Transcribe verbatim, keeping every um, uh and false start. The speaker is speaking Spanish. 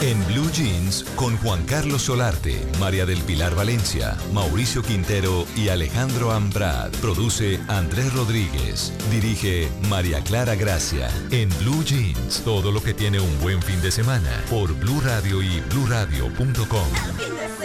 En Blue Jeans, con Juan Carlos Solarte, María del Pilar Valencia, Mauricio Quintero y Alejandro Ambrad. Produce Andrés Rodríguez. Dirige María Clara Gracia. En Blue Jeans, todo lo que tiene un buen fin de semana. Por Blue Radio y blue radio punto com.